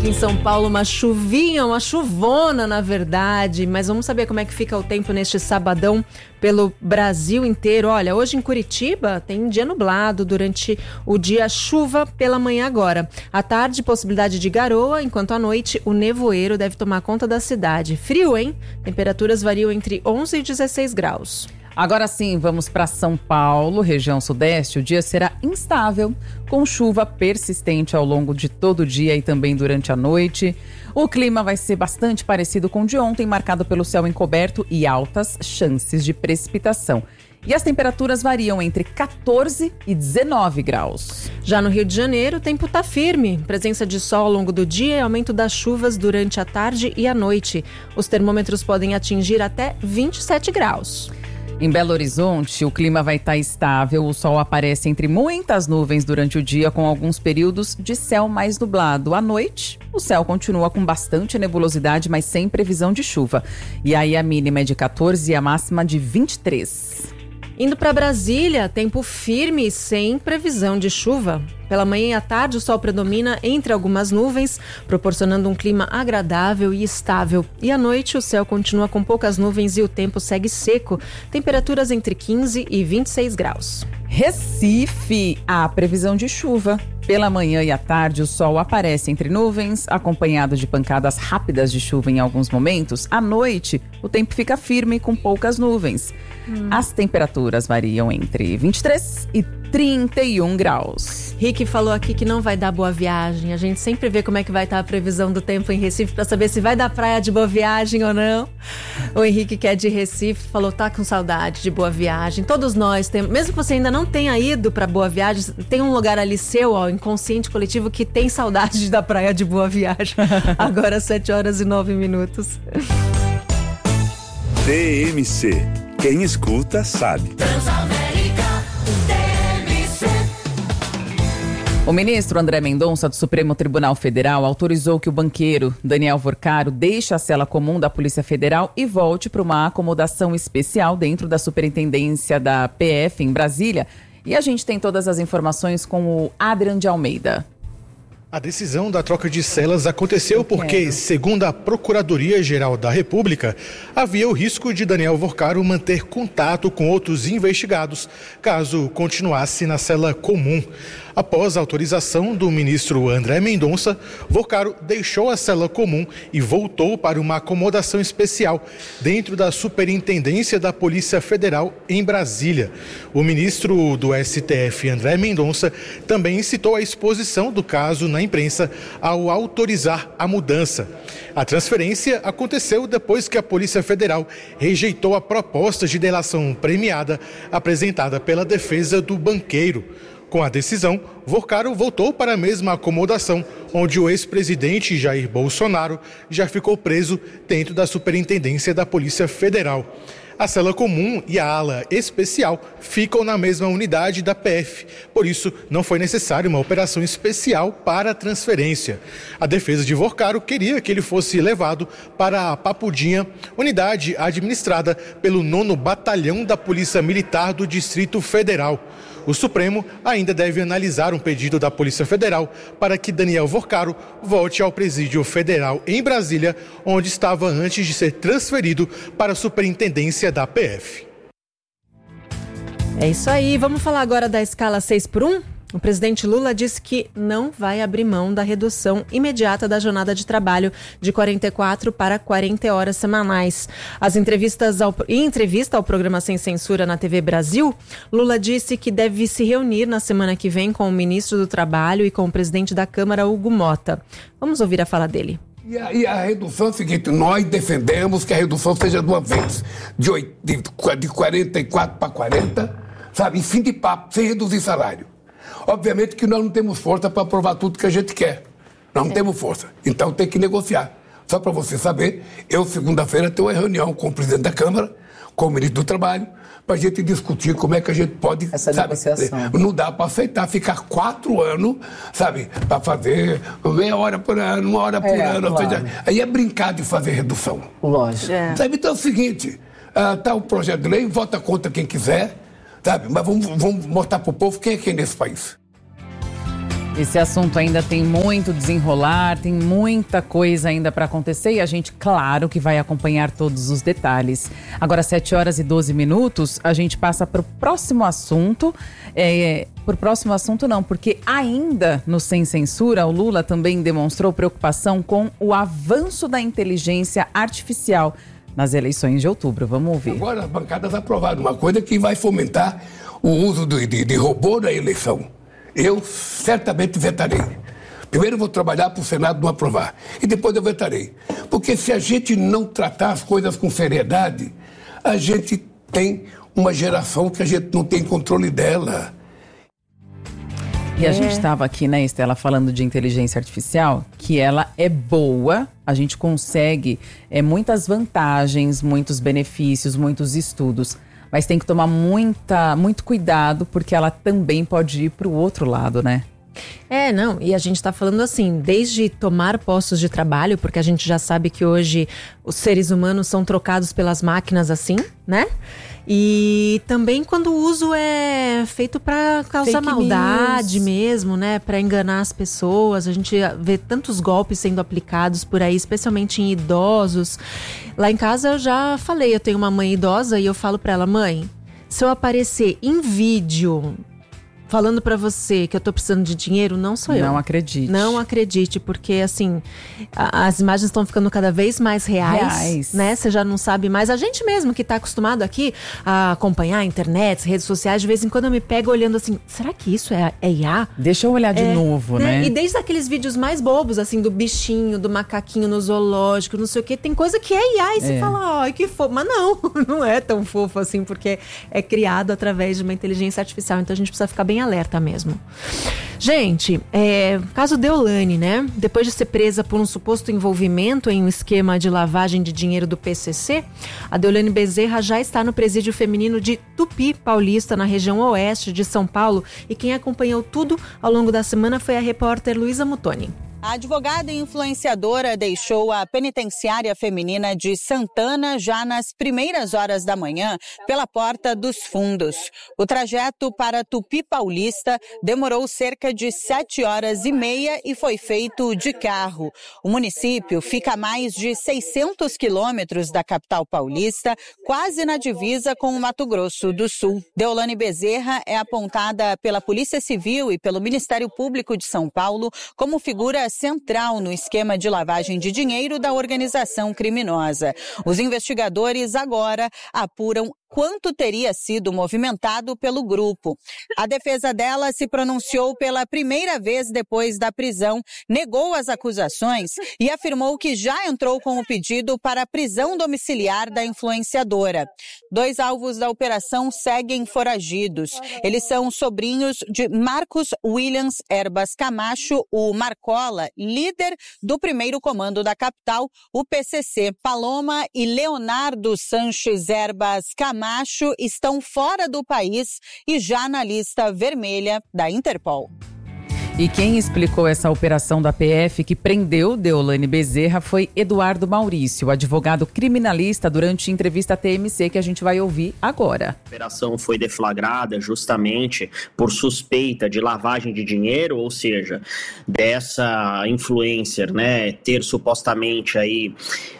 aqui em São Paulo uma chuvinha, uma chuvona na verdade, mas vamos saber como é que fica o tempo neste sabadão pelo Brasil inteiro. Olha, hoje em Curitiba tem dia nublado, durante o dia chuva pela manhã agora. À tarde, possibilidade de garoa, enquanto à noite o nevoeiro deve tomar conta da cidade. Frio, hein? Temperaturas variam entre 11 e 16 graus. Agora sim, vamos para São Paulo, região sudeste. O dia será instável, com chuva persistente ao longo de todo o dia e também durante a noite. O clima vai ser bastante parecido com o de ontem, marcado pelo céu encoberto e altas chances de precipitação. E as temperaturas variam entre 14 e 19 graus. Já no Rio de Janeiro, o tempo está firme. Presença de sol ao longo do dia e aumento das chuvas durante a tarde e a noite. Os termômetros podem atingir até 27 graus. Em Belo Horizonte, o clima vai estar estável, o sol aparece entre muitas nuvens durante o dia, com alguns períodos de céu mais nublado. À noite, o céu continua com bastante nebulosidade, mas sem previsão de chuva. E aí a mínima é de 14 e a máxima de 23. Indo para Brasília, tempo firme e sem previsão de chuva. Pela manhã e à tarde, o sol predomina entre algumas nuvens, proporcionando um clima agradável e estável. E à noite, o céu continua com poucas nuvens e o tempo segue seco. Temperaturas entre 15 e 26 graus. Recife, há previsão de chuva. Pela manhã e à tarde, o sol aparece entre nuvens, acompanhado de pancadas rápidas de chuva em alguns momentos. À noite, o tempo fica firme com poucas nuvens. As temperaturas variam entre 23 e 31 graus. Rick falou aqui que não vai dar Boa Viagem. A gente sempre vê como é que vai estar a previsão do tempo em Recife para saber se vai dar praia de Boa Viagem ou não. O Henrique, que é de Recife, falou tá com saudade de Boa Viagem. Todos nós temos, mesmo que você ainda não tenha ido para Boa Viagem, tem um lugar ali seu, ó, inconsciente coletivo, que tem saudade da praia de Boa Viagem. Agora 7h09. TMC. Quem escuta sabe. O ministro André Mendonça, do Supremo Tribunal Federal, autorizou que o banqueiro Daniel Vorcaro deixe a cela comum da Polícia Federal e volte para uma acomodação especial dentro da Superintendência da PF em Brasília. E a gente tem todas as informações com o Adrian de Almeida. A decisão da troca de celas aconteceu porque, segundo a Procuradoria-Geral da República, havia o risco de Daniel Vorcaro manter contato com outros investigados caso continuasse na cela comum. Após a autorização do ministro André Mendonça, Vorcaro deixou a cela comum e voltou para uma acomodação especial dentro da Superintendência da Polícia Federal em Brasília. O ministro do STF, André Mendonça, também citou a exposição do caso na imprensa ao autorizar a mudança. A transferência aconteceu depois que a Polícia Federal rejeitou a proposta de delação premiada apresentada pela defesa do banqueiro. Com a decisão, Vorcaro voltou para a mesma acomodação onde o ex-presidente Jair Bolsonaro já ficou preso dentro da Superintendência da Polícia Federal. A cela comum e a ala especial ficam na mesma unidade da PF, por isso não foi necessária uma operação especial para a transferência. A defesa de Vorcaro queria que ele fosse levado para a Papudinha, unidade administrada pelo 9º Batalhão da Polícia Militar do Distrito Federal. O Supremo ainda deve analisar um pedido da Polícia Federal para que Daniel Vorcaro volte ao Presídio Federal em Brasília, onde estava antes de ser transferido para a Superintendência da PF. É isso aí. Vamos falar agora da escala 6x1? O presidente Lula disse que não vai abrir mão da redução imediata da jornada de trabalho de 44 para 40 horas semanais. Em entrevista ao programa Sem Censura na TV Brasil, Lula disse que deve se reunir na semana que vem com o ministro do Trabalho e com o presidente da Câmara, Hugo Mota. Vamos ouvir a fala dele. E a redução é o seguinte, nós defendemos que a redução seja de uma vez, de 44 para 40, sabe, em fim de papo, sem reduzir salário. Obviamente que nós não temos força para aprovar tudo que a gente quer. Nós não temos força. Então tem que negociar. Só para você saber, eu segunda-feira tenho uma reunião com o presidente da Câmara, com o ministro do Trabalho, para a gente discutir como é que a gente pode... Essa negociação. Não dá para aceitar ficar 4 anos, sabe, para fazer meia hora por ano, 1 hora por ano. Claro. Ou seja, aí é brincar de fazer redução. Lógico. Sabe, então é o seguinte, tá o projeto de lei, vota contra quem quiser, sabe, mas vamos mostrar para o povo quem é quem nesse país. Esse assunto ainda tem muito desenrolar, tem muita coisa ainda para acontecer e a gente, claro, que vai acompanhar todos os detalhes. Agora, 7h12, a gente passa para o próximo assunto. Por próximo assunto não, porque ainda no Sem Censura, o Lula também demonstrou preocupação com o avanço da inteligência artificial nas eleições de outubro. Vamos ouvir. Agora as bancadas aprovaram uma coisa que vai fomentar o uso de robô na eleição. Eu certamente vetarei. Primeiro eu vou trabalhar para o Senado não aprovar. E depois eu vetarei. Porque se a gente não tratar as coisas com seriedade, a gente tem uma geração que a gente não tem controle dela. E a gente estava aqui, né, Estela, falando de inteligência artificial, que ela é boa, a gente consegue muitas vantagens, muitos benefícios, muitos estudos. Mas tem que tomar muito cuidado, porque ela também pode ir para o outro lado, né? Não, e a gente tá falando assim, desde tomar postos de trabalho, porque a gente já sabe que hoje os seres humanos são trocados pelas máquinas assim, né? E também quando o uso é feito para causar Fake maldade news mesmo, né? Para enganar as pessoas. A gente vê tantos golpes sendo aplicados por aí, especialmente em idosos. Lá em casa eu já falei, eu tenho uma mãe idosa e eu falo para ela, mãe, se eu aparecer em vídeo falando pra você que eu tô precisando de dinheiro, não sou eu. Não acredite. Não acredite, porque assim, as imagens estão ficando cada vez mais reais, né? Você já não sabe mais. A gente mesmo que tá acostumado aqui a acompanhar a internet, redes sociais, de vez em quando eu me pego olhando assim, será que isso é IA? Deixa eu olhar de novo, né? E desde aqueles vídeos mais bobos, assim, do bichinho, do macaquinho no zoológico, não sei o quê, tem coisa que é IA e você fala, ai, que fofo. Mas não é tão fofo assim, porque é criado através de uma inteligência artificial. Então a gente precisa ficar bem alerta mesmo. Gente, caso Deolane, né? Depois de ser presa por um suposto envolvimento em um esquema de lavagem de dinheiro do PCC, a Deolane Bezerra já está no presídio feminino de Tupi Paulista, na região oeste de São Paulo. E quem acompanhou tudo ao longo da semana foi a repórter Luísa Muttoni. A advogada e influenciadora deixou a penitenciária feminina de Santana já nas primeiras horas da manhã pela Porta dos Fundos. O trajeto para Tupi Paulista demorou cerca de 7h30 e foi feito de carro. O município fica a mais de 600 quilômetros da capital paulista, quase na divisa com o Mato Grosso do Sul. Deolane Bezerra é apontada pela Polícia Civil e pelo Ministério Público de São Paulo como figura central no esquema de lavagem de dinheiro da organização criminosa. Os investigadores agora apuram quanto teria sido movimentado pelo grupo. A defesa dela se pronunciou pela primeira vez depois da prisão, negou as acusações e afirmou que já entrou com o pedido para a prisão domiciliar da influenciadora. 2 alvos da operação seguem foragidos. Eles são sobrinhos de Marcos Williams Erbas Camacho, o Marcola, líder do primeiro comando da capital, o PCC. Paloma e Leonardo Sanches Erbas Camacho estão fora do país e já na lista vermelha da Interpol. E quem explicou essa operação da PF que prendeu Deolane Bezerra foi Eduardo Maurício, advogado criminalista, durante entrevista à TMC, que a gente vai ouvir agora. A operação foi deflagrada justamente por suspeita de lavagem de dinheiro, ou seja, dessa influencer, né, ter supostamente aí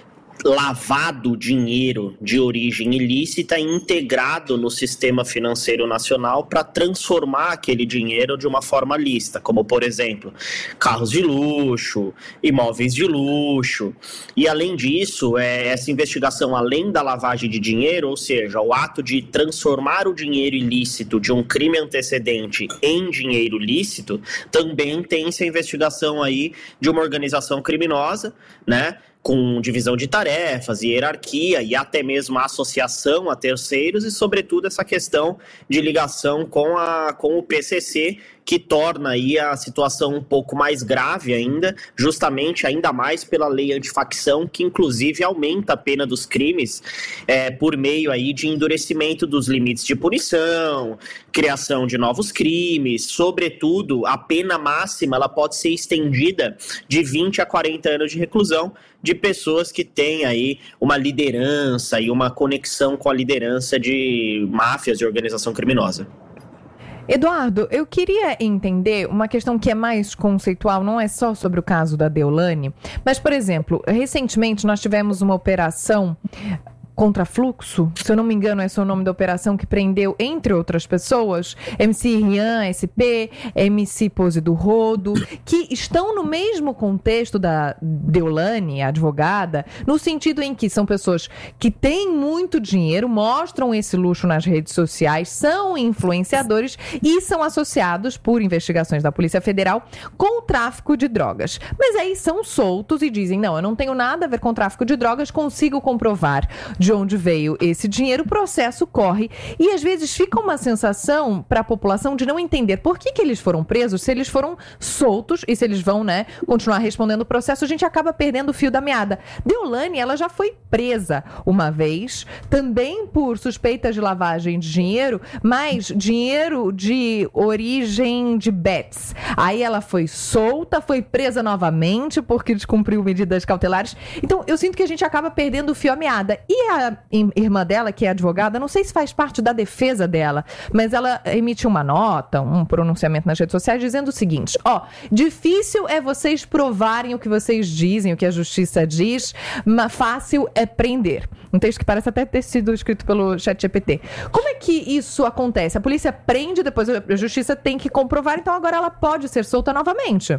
lavado dinheiro de origem ilícita e integrado no sistema financeiro nacional para transformar aquele dinheiro de uma forma lícita, como, por exemplo, carros de luxo, imóveis de luxo. E, além disso, essa investigação, além da lavagem de dinheiro, ou seja, o ato de transformar o dinheiro ilícito de um crime antecedente em dinheiro lícito, também tem essa investigação aí de uma organização criminosa, né, com divisão de tarefas e hierarquia e até mesmo a associação a terceiros e, sobretudo, essa questão de ligação com o PCC, que torna aí a situação um pouco mais grave ainda, justamente ainda mais pela lei antifacção, que inclusive aumenta a pena dos crimes por meio aí de endurecimento dos limites de punição, criação de novos crimes, sobretudo a pena máxima ela pode ser estendida de 20 a 40 anos de reclusão de pessoas que têm aí uma liderança e uma conexão com a liderança de máfias e organização criminosa. Eduardo, eu queria entender uma questão que é mais conceitual, não é só sobre o caso da Deolane, mas, por exemplo, recentemente nós tivemos uma operação Contrafluxo, se eu não me engano, esse é o nome da operação que prendeu, entre outras pessoas, MC Rian, SP, MC Pose do Rodo, que estão no mesmo contexto da Deolane, a advogada, no sentido em que são pessoas que têm muito dinheiro, mostram esse luxo nas redes sociais, são influenciadores e são associados, por investigações da Polícia Federal, com o tráfico de drogas. Mas aí são soltos e dizem, não, eu não tenho nada a ver com tráfico de drogas, consigo comprovar de onde veio esse dinheiro, o processo corre e às vezes fica uma sensação para a população de não entender por que eles foram presos, se eles foram soltos e se eles vão, continuar respondendo o processo, a gente acaba perdendo o fio da meada. Deolane, ela já foi presa uma vez, também por suspeitas de lavagem de dinheiro, mas dinheiro de origem de bets. Aí ela foi solta, foi presa novamente porque descumpriu medidas cautelares. Então eu sinto que a gente acaba perdendo o fio à meada. E a irmã dela, que é advogada, não sei se faz parte da defesa dela, mas ela emitiu uma nota, um pronunciamento nas redes sociais dizendo o seguinte, difícil é vocês provarem o que vocês dizem, o que a justiça diz, mas fácil é prender. Um texto que parece até ter sido escrito pelo ChatGPT. Como é que isso acontece? A polícia prende, depois a justiça tem que comprovar, então agora ela pode ser solta novamente.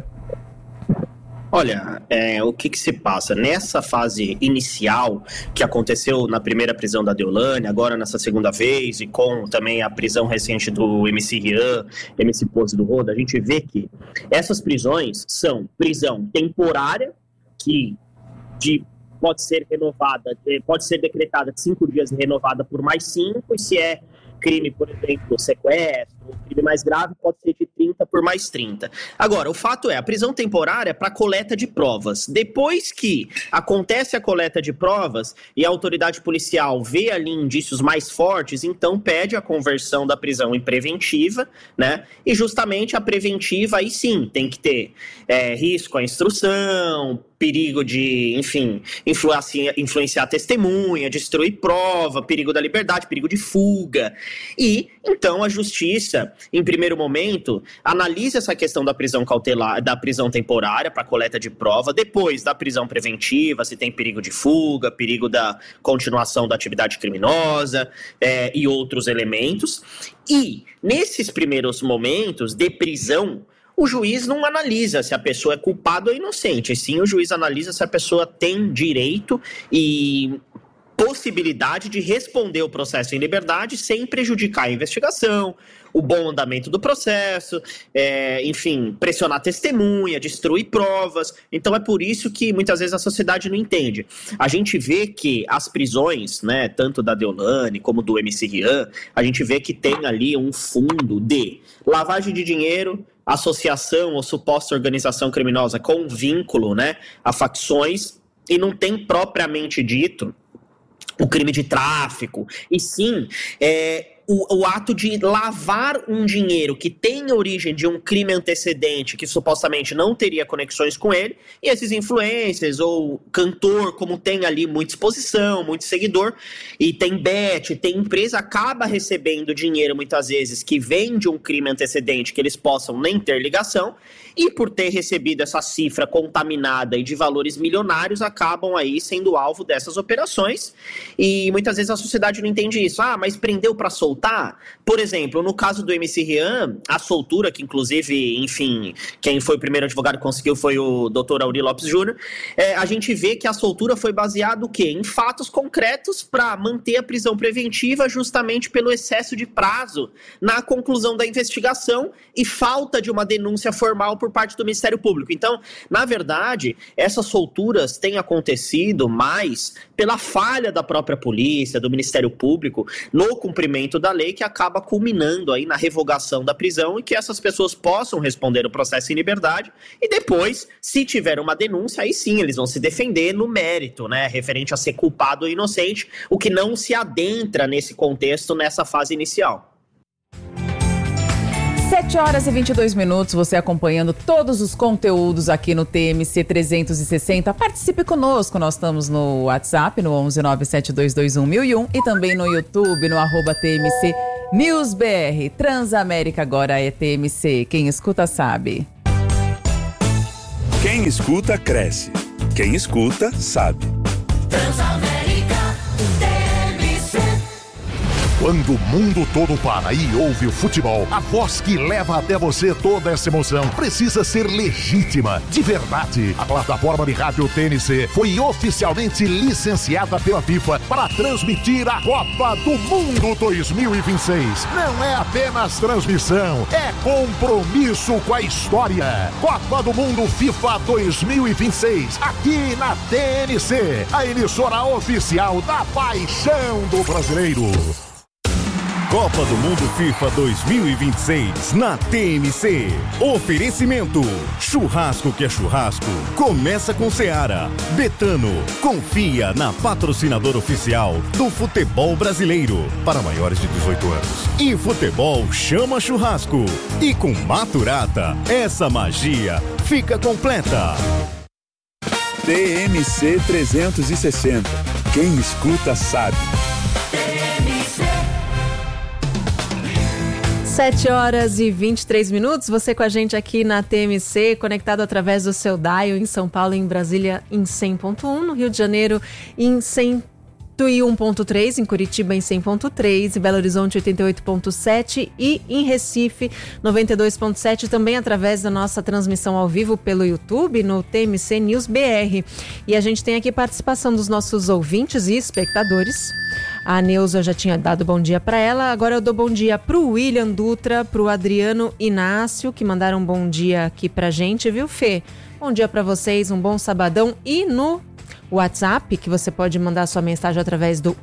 Olha, o que se passa? Nessa fase inicial, que aconteceu na primeira prisão da Deolane, agora nessa segunda vez, e com também a prisão recente do MC Rian, MC Pose do Rodo, a gente vê que essas prisões são prisão temporária, que pode ser renovada, pode ser decretada de 5 dias e renovada por mais 5, e se é crime, por exemplo, sequestro, crime mais grave, pode ser de 30 por mais 30. Agora, o fato é, a prisão temporária é para coleta de provas. Depois que acontece a coleta de provas e a autoridade policial vê ali indícios mais fortes, então pede a conversão da prisão em preventiva, E justamente a preventiva, aí sim, tem que ter risco à instrução, perigo de, enfim, influenciar a testemunha, destruir prova, perigo da liberdade, perigo de fuga. E, então, a justiça, em primeiro momento, analisa essa questão da prisão cautelar, da prisão temporária para coleta de prova, depois da prisão preventiva, se tem perigo de fuga, perigo da continuação da atividade criminosa e outros elementos. E, nesses primeiros momentos de prisão, o juiz não analisa se a pessoa é culpada ou inocente, e sim o juiz analisa se a pessoa tem direito e possibilidade de responder o processo em liberdade sem prejudicar a investigação, o bom andamento do processo, enfim, pressionar testemunha, destruir provas. Então é por isso que muitas vezes a sociedade não entende. A gente vê que as prisões, tanto da Deolane como do MC Rian, a gente vê que tem ali um fundo de lavagem de dinheiro, associação ou suposta organização criminosa com vínculo, a facções, e não tem propriamente dito o crime de tráfico, e sim o ato de lavar um dinheiro que tem origem de um crime antecedente que supostamente não teria conexões com ele, e esses influencers ou cantor, como tem ali muita exposição, muito seguidor, e tem bet, tem empresa, acaba recebendo dinheiro muitas vezes que vem de um crime antecedente que eles possam nem ter ligação, e por ter recebido essa cifra contaminada e de valores milionários, acabam aí sendo alvo dessas operações, e muitas vezes a sociedade não entende isso. Mas prendeu para soltar? Por exemplo, no caso do MC Rian, a soltura, que inclusive, enfim, quem foi o primeiro advogado que conseguiu foi o Dr. Auri Lopes Júnior, a gente vê que a soltura foi baseada o quê? Em fatos concretos para manter a prisão preventiva, justamente pelo excesso de prazo na conclusão da investigação e falta de uma denúncia formal por parte do Ministério Público. Então, na verdade, essas solturas têm acontecido mais pela falha da própria polícia, do Ministério Público, no cumprimento da lei, que acaba culminando aí na revogação da prisão e que essas pessoas possam responder o processo em liberdade e depois, se tiver uma denúncia, aí sim eles vão se defender no mérito, referente a ser culpado ou inocente, o que não se adentra nesse contexto, nessa fase inicial. 7h22, você acompanhando todos os conteúdos aqui no TMC 360. Participe conosco, nós estamos no WhatsApp, no 11 97221 1001 e também no YouTube, no @TMC News BR, Transamérica agora é TMC. Quem escuta sabe. Quem escuta, cresce. Quem escuta, sabe. Transamérica TMC. Quando o mundo todo para e ouve o futebol, a voz que leva até você toda essa emoção precisa ser legítima, de verdade. A plataforma de rádio TNC foi oficialmente licenciada pela FIFA para transmitir a Copa do Mundo 2026. Não é apenas transmissão, é compromisso com a história. Copa do Mundo FIFA 2026, aqui na TNC, a emissora oficial da paixão do brasileiro. Copa do Mundo FIFA 2026 na TMC. Oferecimento: churrasco que é churrasco. Começa com Seara. Betano. Confia na patrocinadora oficial do futebol brasileiro para maiores de 18 anos. E futebol chama churrasco. E com Maturata, essa magia fica completa. TMC 360. Quem escuta sabe. 7h23. Você com a gente aqui na TMC, conectado através do seu dial em São Paulo, em Brasília em 100.1, no Rio de Janeiro em 101.3, em Curitiba em 100.3, em Belo Horizonte 88.7 e em Recife 92.7, também através da nossa transmissão ao vivo pelo YouTube no TMC News BR. E a gente tem aqui participação dos nossos ouvintes e espectadores. A Neuza já tinha dado bom dia para ela, agora eu dou bom dia pro William Dutra, pro Adriano Inácio, que mandaram um bom dia aqui pra gente, viu, Fê? Bom dia para vocês, um bom sabadão. E no WhatsApp, que você pode mandar sua mensagem através do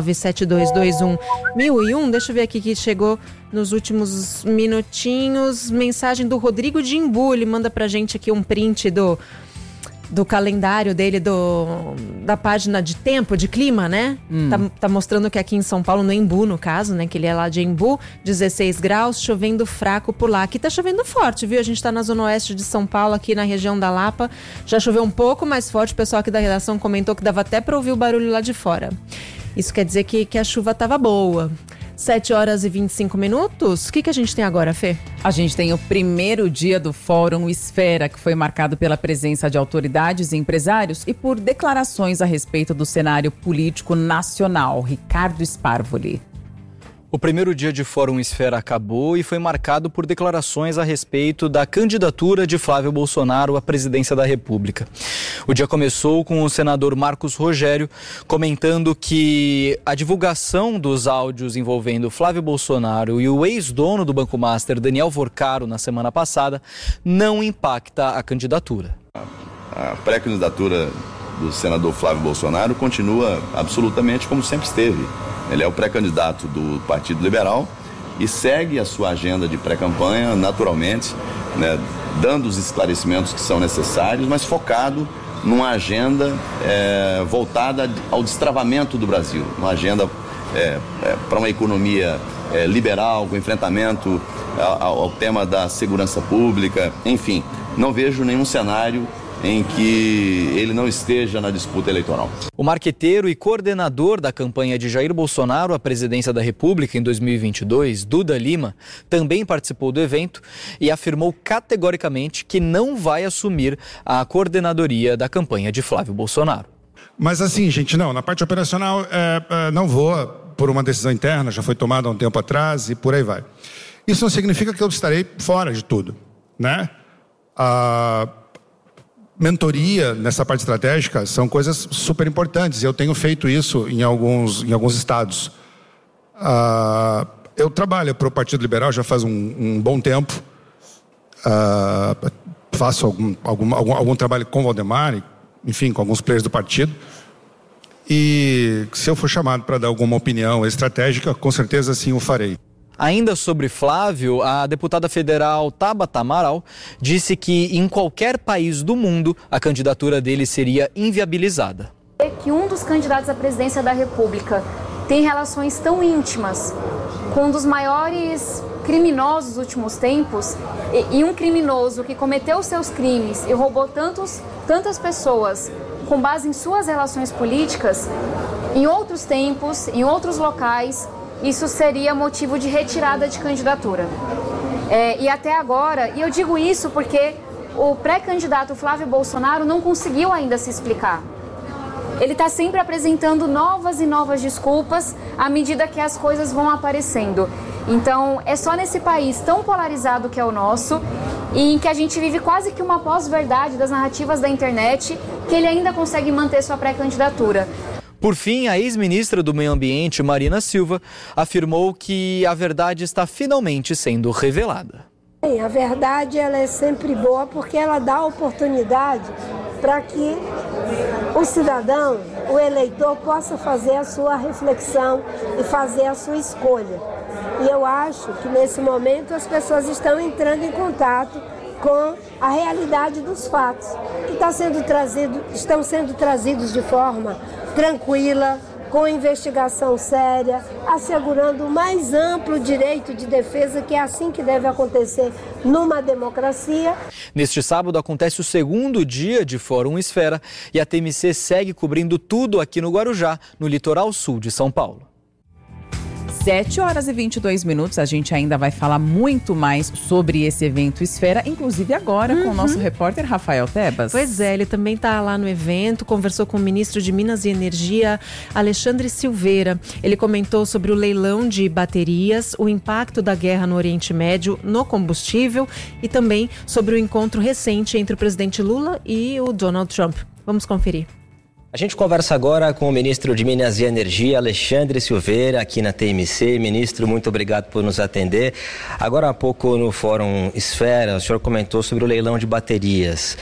11972211001. Deixa eu ver aqui que chegou nos últimos minutinhos. Mensagem do Rodrigo Dimbu, ele manda pra gente aqui um print do calendário dele, da página de tempo, de clima, né? Tá mostrando que aqui em São Paulo, no Embu, no caso, né? Que ele é lá de Embu, 16 graus, chovendo fraco por lá. Aqui tá chovendo forte, viu? A gente tá na zona oeste de São Paulo, aqui na região da Lapa. Já choveu um pouco mais forte, o pessoal aqui da redação comentou que dava até pra ouvir o barulho lá de fora. Isso quer dizer que a chuva tava boa. 7h25. O que a gente tem agora, Fê? A gente tem o primeiro dia do Fórum Esfera, que foi marcado pela presença de autoridades e empresários e por declarações a respeito do cenário político nacional. Ricardo Sparvoli. O primeiro dia de Fórum Esfera acabou e foi marcado por declarações a respeito da candidatura de Flávio Bolsonaro à presidência da República. O dia começou com o senador Marcos Rogério comentando que a divulgação dos áudios envolvendo Flávio Bolsonaro e o ex-dono do Banco Master, Daniel Vorcaro, na semana passada, não impacta a candidatura. A pré-candidatura do senador Flávio Bolsonaro continua absolutamente como sempre esteve. Ele é o pré-candidato do Partido Liberal e segue a sua agenda de pré-campanha naturalmente, né, dando os esclarecimentos que são necessários, mas focado numa agenda voltada ao destravamento do Brasil, uma agenda para uma economia liberal, com enfrentamento ao tema da segurança pública. Enfim, não vejo nenhum cenário em que ele não esteja na disputa eleitoral. O marqueteiro e coordenador da campanha de Jair Bolsonaro à presidência da República em 2022, Duda Lima, também participou do evento e afirmou categoricamente que não vai assumir a coordenadoria da campanha de Flávio Bolsonaro. Mas assim, gente, não, na parte operacional não vou, por uma decisão interna, já foi tomada há um tempo atrás e por aí vai. Isso não significa que eu estarei fora de tudo, né? Mentoria nessa parte estratégica são coisas super importantes e eu tenho feito isso em alguns estados. Eu trabalho para o Partido Liberal já faz um bom tempo. Faço algum trabalho com o Valdemar, enfim, com alguns players do partido. E se eu for chamado para dar alguma opinião estratégica, com certeza sim o farei. Ainda sobre Flávio, a deputada federal Tabata Amaral disse que em qualquer país do mundo a candidatura dele seria inviabilizada. Que um dos candidatos à presidência da República tem relações tão íntimas com um dos maiores criminosos dos últimos tempos e um criminoso que cometeu seus crimes e roubou tantas pessoas com base em suas relações políticas, em outros tempos, em outros locais, isso seria motivo de retirada de candidatura. E até agora, e eu digo isso porque o pré-candidato Flávio Bolsonaro não conseguiu ainda se explicar. Ele está sempre apresentando novas e novas desculpas à medida que as coisas vão aparecendo. Então, é só nesse país tão polarizado que é o nosso, e em que a gente vive quase que uma pós-verdade das narrativas da internet, que ele ainda consegue manter sua pré-candidatura. Por fim, a ex-ministra do Meio Ambiente, Marina Silva, afirmou que a verdade está finalmente sendo revelada. A verdade ela é sempre boa porque ela dá oportunidade para que o cidadão, o eleitor, possa fazer a sua reflexão e fazer a sua escolha. E eu acho que nesse momento as pessoas estão entrando em contato com a realidade dos fatos, que estão sendo trazidos de forma tranquila, com investigação séria, assegurando o mais amplo direito de defesa, que é assim que deve acontecer numa democracia. Neste sábado acontece o segundo dia de Fórum Esfera e a TMC segue cobrindo tudo aqui no Guarujá, no litoral sul de São Paulo. 7h22, a gente ainda vai falar muito mais sobre esse evento Esfera, inclusive agora com o nosso repórter Rafael Tebas. Pois é, ele também está lá no evento, conversou com o ministro de Minas e Energia, Alexandre Silveira. Ele comentou sobre o leilão de baterias, o impacto da guerra no Oriente Médio no combustível e também sobre o encontro recente entre o presidente Lula e o Donald Trump. Vamos conferir. A gente conversa agora com o ministro de Minas e Energia, Alexandre Silveira, aqui na TMC. Ministro, muito obrigado por nos atender. Agora há pouco no Fórum Esfera, o senhor comentou sobre o leilão de baterias.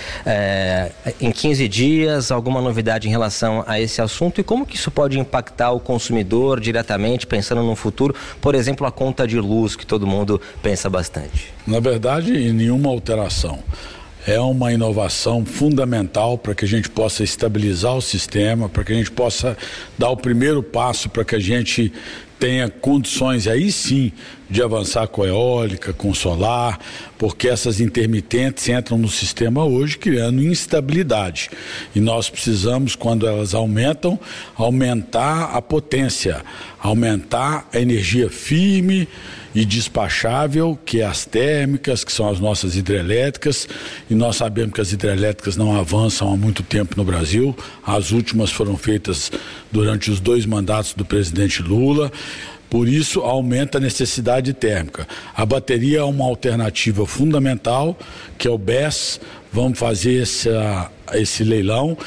Em 15 dias, alguma novidade em relação a esse assunto e como que isso pode impactar o consumidor diretamente, pensando no futuro, por exemplo, a conta de luz, que todo mundo pensa bastante? Na verdade, nenhuma alteração. É uma inovação fundamental para que a gente possa estabilizar o sistema, para que a gente possa dar o primeiro passo para que a gente tenha condições, aí sim, de avançar com a eólica, com o solar, porque essas intermitentes entram no sistema hoje criando instabilidade. E nós precisamos, quando elas aumentam, aumentar a potência, aumentar a energia firme e despachável, que é as térmicas, que são as nossas hidrelétricas, e nós sabemos que as hidrelétricas não avançam há muito tempo no Brasil. As últimas foram feitas durante os 2 mandatos do presidente Lula. Por isso, aumenta a necessidade térmica. A bateria é uma alternativa fundamental, que é o BESS. Vamos fazer esse leilão.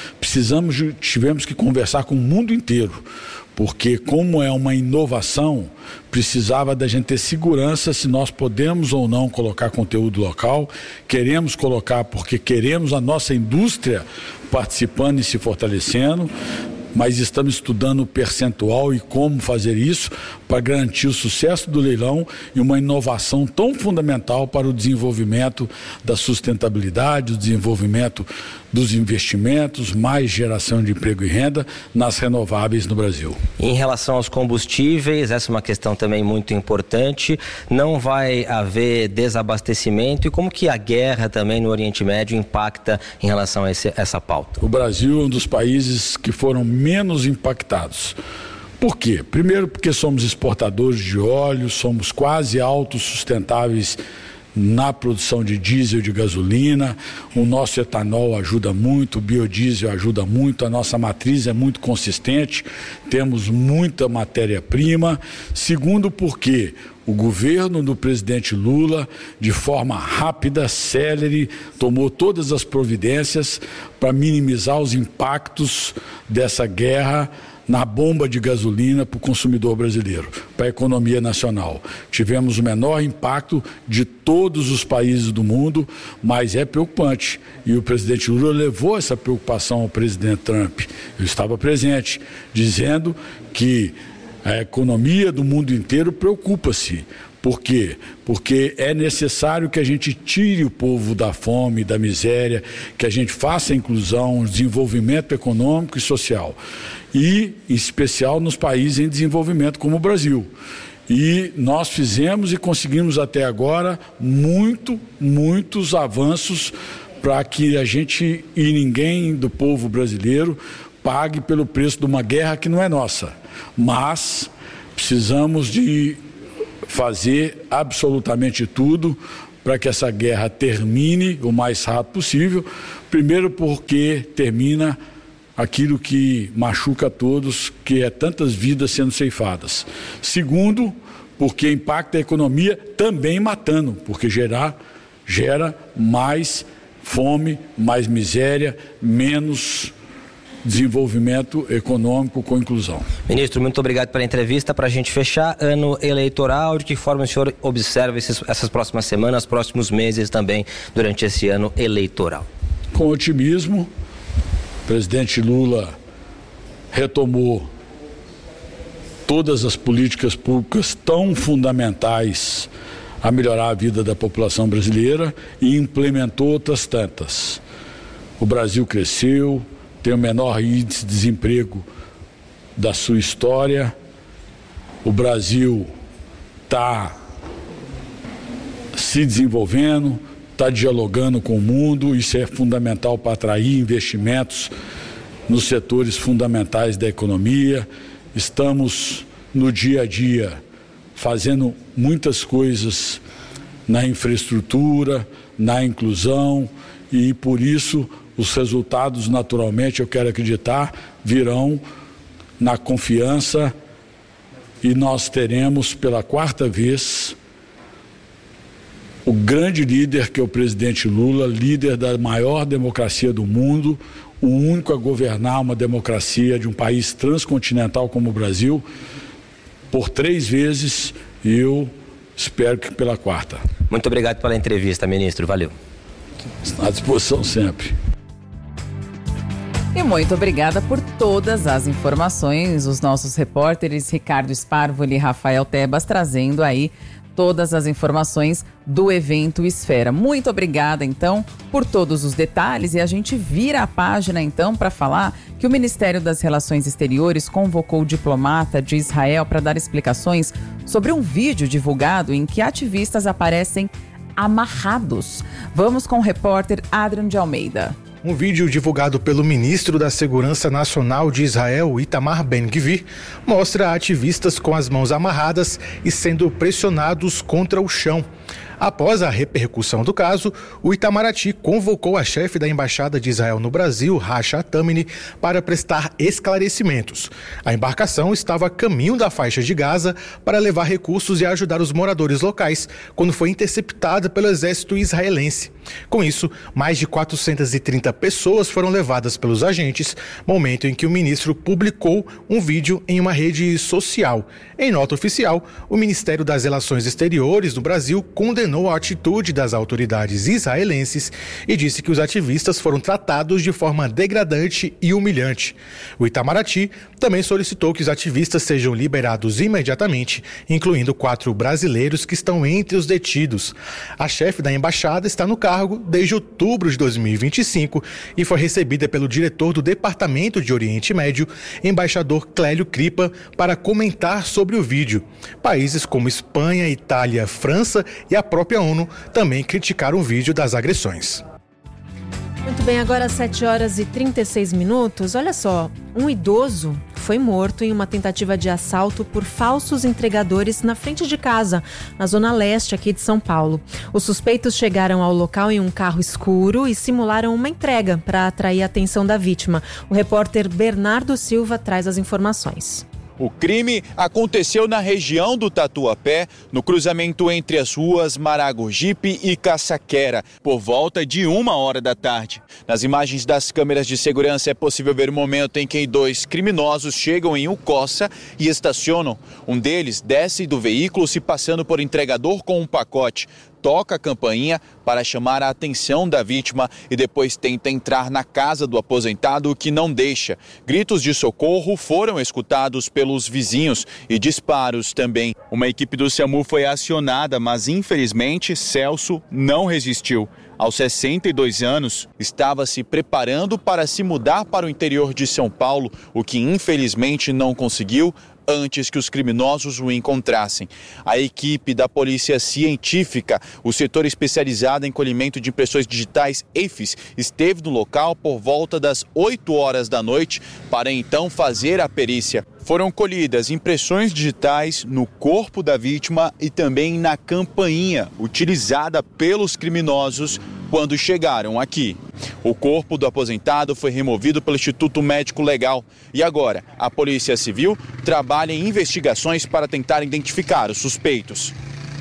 Tivemos que conversar com o mundo inteiro, porque como é uma inovação, precisava da gente ter segurança se nós podemos ou não colocar conteúdo local. Queremos colocar porque queremos a nossa indústria participando e se fortalecendo, mas estamos estudando o percentual e como fazer isso para garantir o sucesso do leilão e uma inovação tão fundamental para o desenvolvimento da sustentabilidade, o desenvolvimento dos investimentos, mais geração de emprego e renda nas renováveis no Brasil. Em relação aos combustíveis, essa é uma questão também muito importante. Não vai haver desabastecimento e como que a guerra também no Oriente Médio impacta em relação a essa pauta? O Brasil é um dos países que foram menos impactados. Por quê? Primeiro porque somos exportadores de óleo, somos quase autossustentáveis na produção de diesel e de gasolina, o nosso etanol ajuda muito, o biodiesel ajuda muito, a nossa matriz é muito consistente, temos muita matéria-prima. Segundo, porque o governo do presidente Lula, de forma rápida, célere, tomou todas as providências para minimizar os impactos dessa guerra na bomba de gasolina para o consumidor brasileiro, para a economia nacional. Tivemos o menor impacto de todos os países do mundo, mas é preocupante. E o presidente Lula levou essa preocupação ao presidente Trump. Eu estava presente, dizendo que a economia do mundo inteiro preocupa-se. Por quê? Porque é necessário que a gente tire o povo da fome, da miséria, que a gente faça a inclusão, o desenvolvimento econômico e social. E, em especial, nos países em desenvolvimento como o Brasil. E nós fizemos e conseguimos até agora muitos avanços para que a gente e ninguém do povo brasileiro pague pelo preço de uma guerra que não é nossa, mas precisamos de fazer absolutamente tudo para que essa guerra termine o mais rápido possível. Primeiro porque termina aquilo que machuca a todos, que é tantas vidas sendo ceifadas. Segundo, porque impacta a economia também matando, porque gera mais fome, mais miséria, menos desenvolvimento econômico com inclusão. Ministro, muito obrigado pela entrevista. Para a gente fechar, ano eleitoral, de que forma o senhor observa essas próximas semanas, próximos meses também, durante esse ano eleitoral? Com otimismo, o presidente Lula retomou todas as políticas públicas tão fundamentais a melhorar a vida da população brasileira e implementou outras tantas. O Brasil cresceu, tem o menor índice de desemprego da sua história. O Brasil está se desenvolvendo, está dialogando com o mundo. Isso é fundamental para atrair investimentos nos setores fundamentais da economia. Estamos no dia a dia fazendo muitas coisas na infraestrutura, na inclusão, e por isso os resultados, naturalmente, eu quero acreditar, virão na confiança, e nós teremos pela 4ª vez o grande líder, que é o presidente Lula, líder da maior democracia do mundo, o único a governar uma democracia de um país transcontinental como o Brasil, por 3 vezes, e eu espero que pela 4ª. Muito obrigado pela entrevista, ministro. Valeu. À disposição sempre. E muito obrigada por todas as informações, os nossos repórteres Ricardo Sparvoli e Rafael Tebas trazendo aí todas as informações do evento Esfera. Muito obrigada, então, por todos os detalhes, e a gente vira a página, então, para falar que o Ministério das Relações Exteriores convocou o diplomata de Israel para dar explicações sobre um vídeo divulgado em que ativistas aparecem amarrados. Vamos com o repórter Adrian de Almeida. Um vídeo divulgado pelo ministro da Segurança Nacional de Israel, Itamar Ben-Gvir, mostra ativistas com as mãos amarradas e sendo pressionados contra o chão. Após a repercussão do caso, o Itamaraty convocou a chefe da Embaixada de Israel no Brasil, Rasha Tamini, para prestar esclarecimentos. A embarcação estava a caminho da faixa de Gaza para levar recursos e ajudar os moradores locais, quando foi interceptada pelo exército israelense. Com isso, mais de 430 pessoas foram levadas pelos agentes, momento em que o ministro publicou um vídeo em uma rede social. Em nota oficial, o Ministério das Relações Exteriores do Brasil condenou a atitude das autoridades israelenses e disse que os ativistas foram tratados de forma degradante e humilhante. O Itamaraty também solicitou que os ativistas sejam liberados imediatamente, incluindo 4 brasileiros que estão entre os detidos. A chefe da embaixada está no cargo desde outubro de 2025 e foi recebida pelo diretor do Departamento de Oriente Médio, embaixador Clélio Cripa, para comentar sobre o vídeo. Países como Espanha, Itália, França e a própria ONU também criticaram o vídeo das agressões. Muito bem, agora 7h36. Olha só, um idoso foi morto em uma tentativa de assalto por falsos entregadores na frente de casa, na zona leste aqui de São Paulo. Os suspeitos chegaram ao local em um carro escuro e simularam uma entrega para atrair a atenção da vítima. O repórter Bernardo Silva traz as informações. O crime aconteceu na região do Tatuapé, no cruzamento entre as ruas Maragogipe e Caçaquera, por volta de 1h da tarde. Nas imagens das câmeras de segurança é possível ver o momento em que 2 criminosos chegam em Ucossa e estacionam. Um deles desce do veículo se passando por entregador com um pacote. Toca a campainha para chamar a atenção da vítima e depois tenta entrar na casa do aposentado, que não deixa. Gritos de socorro foram escutados pelos vizinhos e disparos também. Uma equipe do SAMU foi acionada, mas infelizmente Celso não resistiu. Aos 62 anos, estava se preparando para se mudar para o interior de São Paulo, o que infelizmente não conseguiu antes que os criminosos o encontrassem. A equipe da Polícia Científica, o setor especializado em colhimento de impressões digitais, EIFES, esteve no local por volta das 8h da noite para então fazer a perícia. Foram colhidas impressões digitais no corpo da vítima e também na campainha utilizada pelos criminosos quando chegaram aqui. O corpo do aposentado foi removido pelo Instituto Médico Legal e agora a Polícia Civil trabalha em investigações para tentar identificar os suspeitos.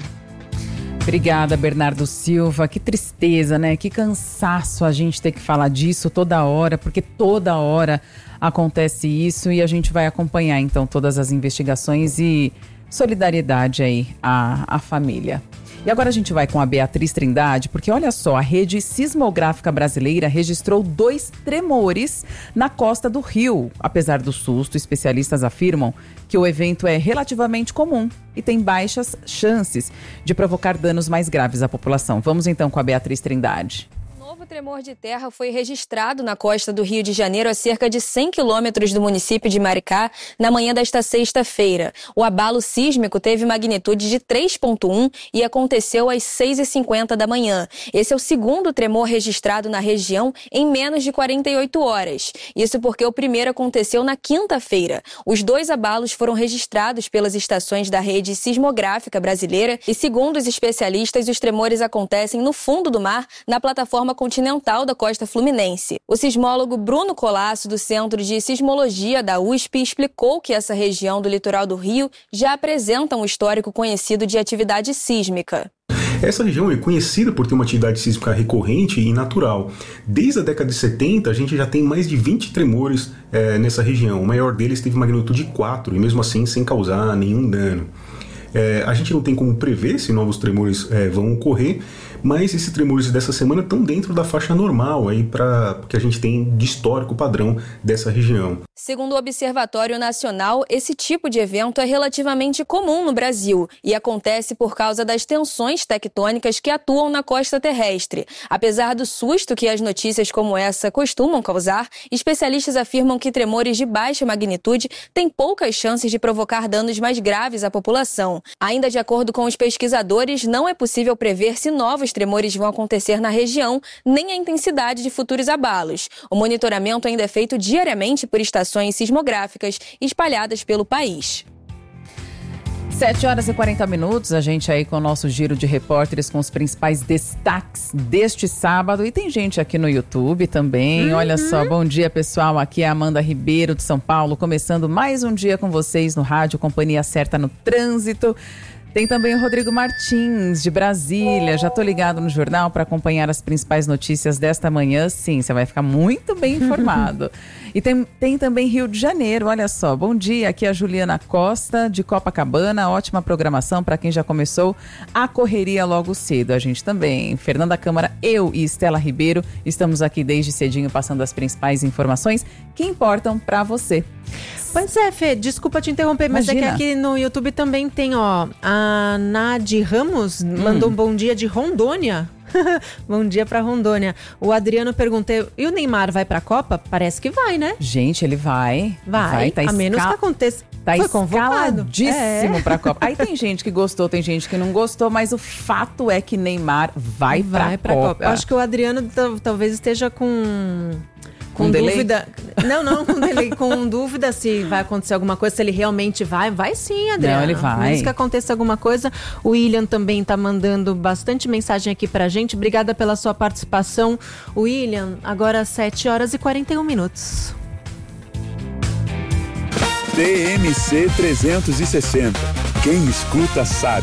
Obrigada, Bernardo Silva. Que tristeza, né? Que cansaço a gente ter que falar disso toda hora, porque toda hora acontece isso e a gente vai acompanhar, então, todas as investigações e solidariedade aí à família. E agora a gente vai com a Beatriz Trindade, porque olha só, a Rede Sismográfica Brasileira registrou 2 tremores na costa do Rio. Apesar do susto, especialistas afirmam que o evento é relativamente comum e tem baixas chances de provocar danos mais graves à população. Vamos então com a Beatriz Trindade. O novo tremor de terra foi registrado na costa do Rio de Janeiro, a cerca de 100 quilômetros do município de Maricá, na manhã desta sexta-feira. O abalo sísmico teve magnitude de 3,1 e aconteceu às 6h50 da manhã. Esse é o segundo tremor registrado na região em menos de 48 horas. Isso porque o primeiro aconteceu na quinta-feira. Os 2 abalos foram registrados pelas estações da Rede Sismográfica Brasileira e, segundo os especialistas, os tremores acontecem no fundo do mar, na plataforma continental da costa fluminense. O sismólogo Bruno Colasso, do Centro de Sismologia da USP, explicou que essa região do litoral do Rio já apresenta um histórico conhecido de atividade sísmica. Essa região é conhecida por ter uma atividade sísmica recorrente e natural. Desde a década de 70, a gente já tem mais de 20 tremores nessa região. O maior deles teve magnitude 4 e mesmo assim sem causar nenhum dano. A gente não tem como prever se novos tremores vão ocorrer, mas esses tremores dessa semana estão dentro da faixa normal aí para que a gente tem de histórico padrão dessa região. Segundo o Observatório Nacional, esse tipo de evento é relativamente comum no Brasil e acontece por causa das tensões tectônicas que atuam na costa terrestre. Apesar do susto que as notícias como essa costumam causar, especialistas afirmam que tremores de baixa magnitude têm poucas chances de provocar danos mais graves à população. Ainda de acordo com os pesquisadores, não é possível prever se novos tremores vão acontecer na região, nem a intensidade de futuros abalos. O monitoramento ainda é feito diariamente por estações sismográficas espalhadas pelo país. 7h40, a gente aí com o nosso giro de repórteres com os principais destaques deste sábado. E tem gente aqui no YouTube também. Olha só, bom dia pessoal, aqui é a Amanda Ribeiro de São Paulo, começando mais um dia com vocês no rádio, Companhia Certa no Trânsito. Tem também o Rodrigo Martins, de Brasília. Já tô ligado no jornal para acompanhar as principais notícias desta manhã. Sim, você vai ficar muito bem informado. E tem também Rio de Janeiro, olha só. Bom dia, aqui é a Juliana Costa, de Copacabana. Ótima programação para quem já começou a correria logo cedo. A gente também, Fernanda Câmara, eu e Estela Ribeiro, estamos aqui desde cedinho passando as principais informações que importam para você. Pois é, Fê, desculpa te interromper, mas Imagina. é que aqui no YouTube também tem, ó, a Nadi Ramos mandou um bom dia de Rondônia. Bom dia pra Rondônia. O Adriano perguntou, e o Neymar vai pra Copa? Parece que vai, né? Gente, ele vai. Tá a menos que aconteça. Tá Foi convocado. escaladíssimo pra Copa. Aí tem gente que gostou, tem gente que não gostou, mas o fato é que Neymar vai pra Copa. Eu acho que o Adriano talvez esteja com dúvida. Não, com delay, com dúvida se vai acontecer alguma coisa, se ele realmente vai. Vai sim, Adriano. Não, ele vai. Menos que aconteça alguma coisa. O William também tá mandando bastante mensagem aqui pra gente. Obrigada pela sua participação. William, agora 7h41. TMC 360. Quem escuta sabe.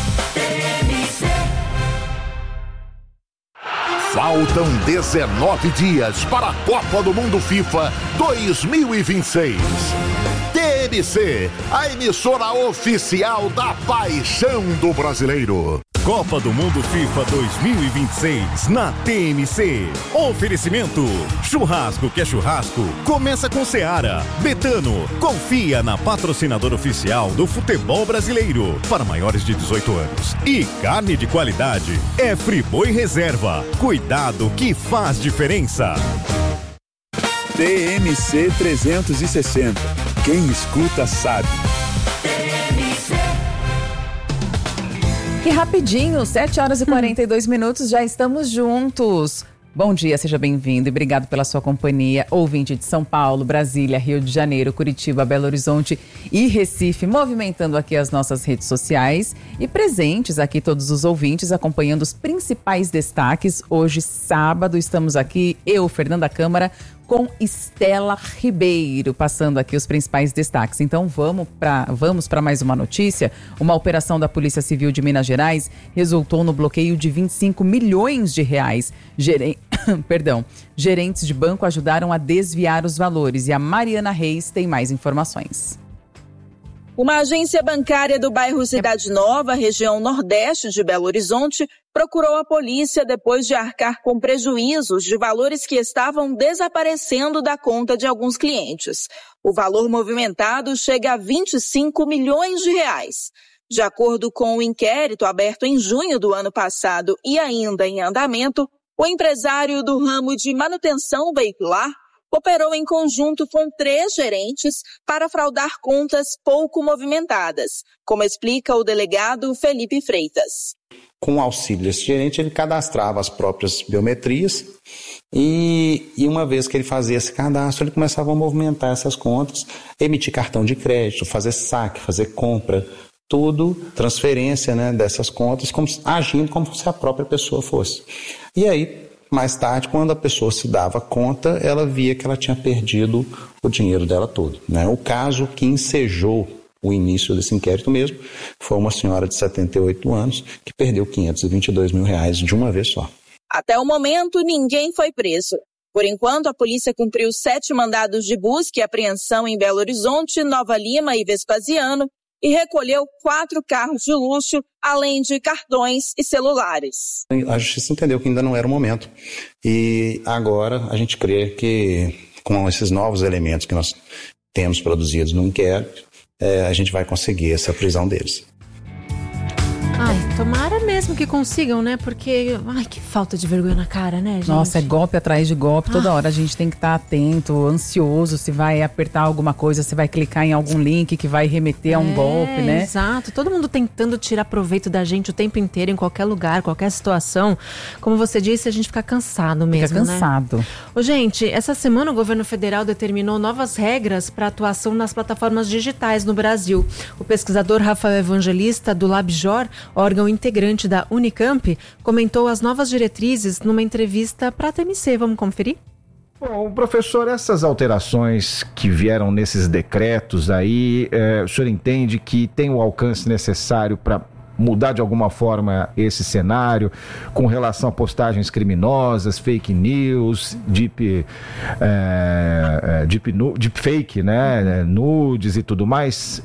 Faltam 19 dias para a Copa do Mundo FIFA 2026. TMC, a emissora oficial da paixão do brasileiro. Copa do Mundo FIFA 2026 na TMC. Oferecimento: churrasco que é churrasco, começa com Seara. Betano, confia na patrocinadora oficial do futebol brasileiro para maiores de 18 anos. E carne de qualidade é Friboi Reserva. Cuidado que faz diferença. TMC 360. Quem escuta sabe. Que rapidinho, 7h42, já estamos juntos. Bom dia, seja bem-vindo e obrigado pela sua companhia. Ouvinte de São Paulo, Brasília, Rio de Janeiro, Curitiba, Belo Horizonte e Recife, movimentando aqui as nossas redes sociais e presentes aqui todos os ouvintes acompanhando os principais destaques. Hoje, sábado, estamos aqui, eu, Fernanda Câmara, com Estela Ribeiro, passando aqui os principais destaques. Então vamos para mais uma notícia. Uma operação da Polícia Civil de Minas Gerais resultou no bloqueio de 25 milhões de reais. Gerentes de banco ajudaram a desviar os valores e a Mariana Reis tem mais informações. Uma agência bancária do bairro Cidade Nova, região nordeste de Belo Horizonte, procurou a polícia depois de arcar com prejuízos de valores que estavam desaparecendo da conta de alguns clientes. O valor movimentado chega a 25 milhões de reais. De acordo com o inquérito aberto em junho do ano passado e ainda em andamento, o empresário do ramo de manutenção veicular operou em conjunto com 3 gerentes para fraudar contas pouco movimentadas, como explica o delegado Felipe Freitas. Com o auxílio desse gerente, ele cadastrava as próprias biometrias e uma vez que ele fazia esse cadastro, ele começava a movimentar essas contas, emitir cartão de crédito, fazer saque, fazer compra, tudo, transferência, né, dessas contas, agindo como se a própria pessoa fosse. E aí, mais tarde, quando a pessoa se dava conta, ela via que ela tinha perdido o dinheiro dela todo, né? O caso que ensejou o início desse inquérito mesmo foi uma senhora de 78 anos que perdeu R$522 mil de uma vez só. Até o momento, ninguém foi preso. Por enquanto, a polícia cumpriu 7 mandados de busca e apreensão em Belo Horizonte, Nova Lima e Vespasiano e recolheu 4 carros de luxo, além de cartões e celulares. A justiça entendeu que ainda não era o momento e agora a gente crê que com esses novos elementos que nós temos produzidos no inquérito, a gente vai conseguir essa prisão deles. Ai, tomara mesmo que consigam, né? Porque, que falta de vergonha na cara, né, gente? Nossa, é golpe atrás de golpe. Toda hora a gente tem que estar atento, ansioso, se vai apertar alguma coisa, se vai clicar em algum link que vai remeter a um golpe, né? Exato. Todo mundo tentando tirar proveito da gente o tempo inteiro, em qualquer lugar, qualquer situação. Como você disse, a gente fica cansado mesmo, fica cansado. Né? Ô, gente, essa semana o governo federal determinou novas regras para atuação nas plataformas digitais no Brasil. O pesquisador Rafael Evangelista, do LabJOR, órgão integrante da Unicamp, comentou as novas diretrizes numa entrevista para a TMC. Vamos conferir? Bom, professor, essas alterações que vieram nesses decretos aí, o senhor entende que tem o alcance necessário para mudar de alguma forma esse cenário com relação a postagens criminosas, fake news, deepfake, né, nudes e tudo mais?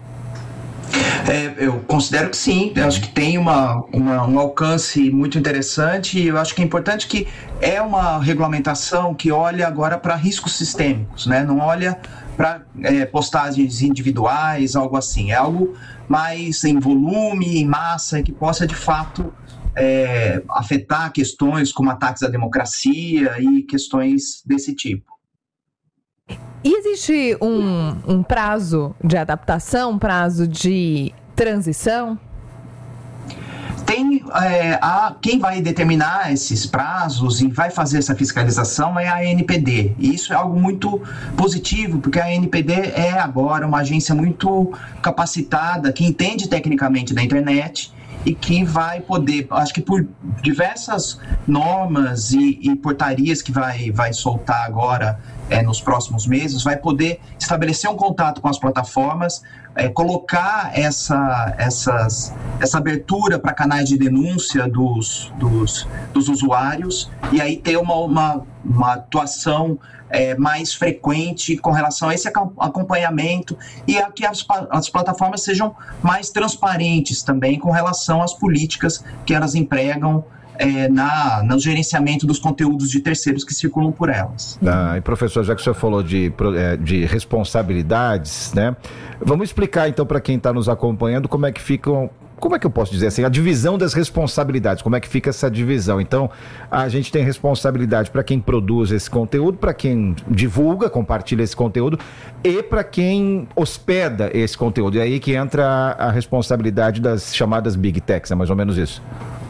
Eu considero que sim, eu acho que tem um alcance muito interessante e eu acho que é importante que é uma regulamentação que olha agora para riscos sistêmicos, né? Não olha para postagens individuais, algo assim, é algo mais em volume, em massa, que possa de fato afetar questões como ataques à democracia e questões desse tipo. E existe um prazo de adaptação, prazo de transição? Quem vai determinar esses prazos e vai fazer essa fiscalização é a ANPD. E isso é algo muito positivo, porque a ANPD é agora uma agência muito capacitada, que entende tecnicamente da internet e que vai poder, acho que por diversas normas e portarias que vai soltar agora nos próximos meses, vai poder estabelecer um contato com as plataformas, colocar essa abertura para canais de denúncia dos usuários e aí ter uma atuação mais frequente com relação a esse acompanhamento e a que as plataformas sejam mais transparentes também com relação às políticas que elas empregam no gerenciamento dos conteúdos de terceiros que circulam por elas. E professor, já que o senhor falou de responsabilidades, né? Vamos explicar então para quem está nos acompanhando como é que ficam... Como é que eu posso dizer assim? A divisão das responsabilidades, como é que fica essa divisão? Então, a gente tem responsabilidade para quem produz esse conteúdo, para quem divulga, compartilha esse conteúdo e para quem hospeda esse conteúdo. E aí que entra a responsabilidade das chamadas Big Techs, é mais ou menos isso.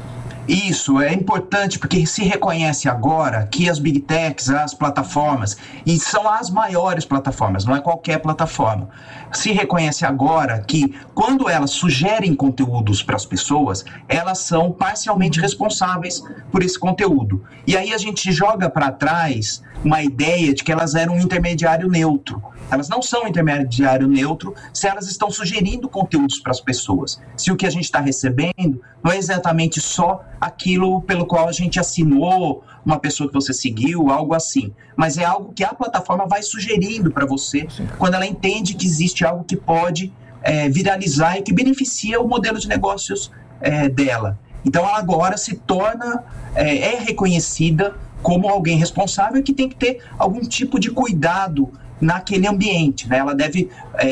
Isso é importante porque se reconhece agora que as Big Techs, as plataformas, e são as maiores plataformas, não é qualquer plataforma, se reconhece agora que quando elas sugerem conteúdos para as pessoas, elas são parcialmente responsáveis por esse conteúdo. E aí a gente joga para trás uma ideia de que elas eram um intermediário neutro. Elas não são intermediário neutro se elas estão sugerindo conteúdos para as pessoas. Se o que a gente está recebendo não é exatamente só aquilo pelo qual a gente assinou, uma pessoa que você seguiu, algo assim. Mas é algo que a plataforma vai sugerindo para você quando ela entende que existe algo que pode viralizar e que beneficia o modelo de negócios dela. Então ela agora se torna, é reconhecida como alguém responsável que tem que ter algum tipo de cuidado naquele ambiente, né? Ela deve